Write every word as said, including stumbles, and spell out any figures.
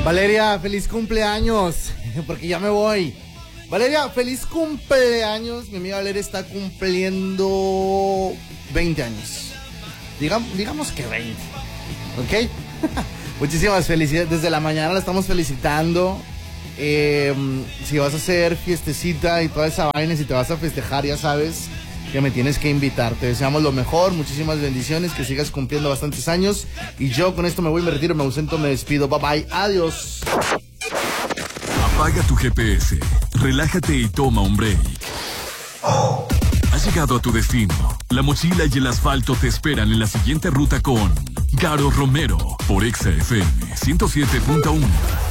Valeria, feliz cumpleaños, porque ya me voy. Valeria, feliz cumpleaños. Mi amiga Valeria está cumpliendo veinte años. Digamos, digamos que veinte, ¿ok? Muchísimas felicidades. Desde la mañana la estamos felicitando. Eh, si vas a hacer fiestecita y toda esa vaina, si te vas a festejar, ya sabes que me tienes que invitar. Te deseamos lo mejor, muchísimas bendiciones, que sigas cumpliendo bastantes años. Y yo con esto me voy, me retiro, me ausento, me despido. Bye bye, adiós. Apaga tu G P S, relájate y toma un break. Has llegado a tu destino. La mochila y el asfalto te esperan en la siguiente ruta con Caro Romero por Exa F M ciento siete punto uno.